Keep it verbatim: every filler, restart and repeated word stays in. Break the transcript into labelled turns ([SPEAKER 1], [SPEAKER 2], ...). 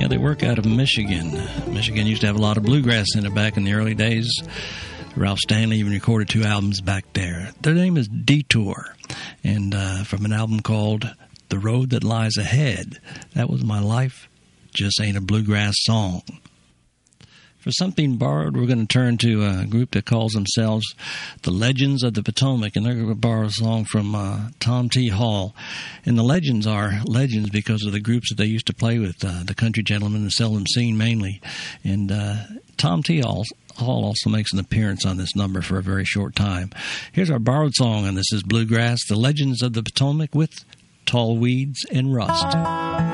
[SPEAKER 1] Yeah, they work out of Michigan. Michigan used to have a lot of bluegrass in it back in the early days. Ralph Stanley even recorded two albums back there. Their name is Detour, and uh, from an album called The Road That Lies Ahead. That was My Life Just Ain't a Bluegrass Song. For something borrowed, we're going to turn to a group that calls themselves the Legends of the Potomac, and they're going to borrow a song from uh, Tom T. Hall. And the Legends are legends because of the groups that they used to play with, uh, the Country Gentlemen, the Seldom Seen mainly. And uh, Tom T. Hall Hall also makes an appearance on this number for a very short time. Here's our borrowed song, and this is Bluegrass, the Legends of the Potomac with Tall Weeds and Rust.